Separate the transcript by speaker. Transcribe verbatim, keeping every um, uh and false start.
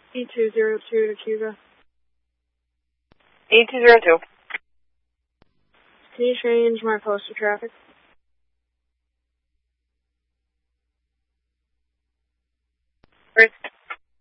Speaker 1: E two zero two to Cuba.
Speaker 2: E two zero two.
Speaker 1: Can you change my postal traffic?